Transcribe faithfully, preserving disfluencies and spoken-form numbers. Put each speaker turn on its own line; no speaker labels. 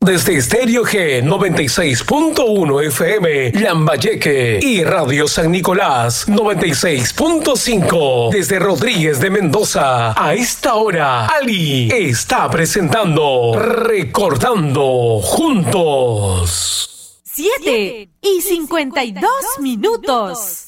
Desde Estéreo G noventa y seis punto uno F M, Lambayeque, y Radio San Nicolás noventa y seis punto cinco. Desde Rodríguez de Mendoza, a esta hora, Ali está presentando Recordando Juntos.
Siete y cincuenta y dos minutos.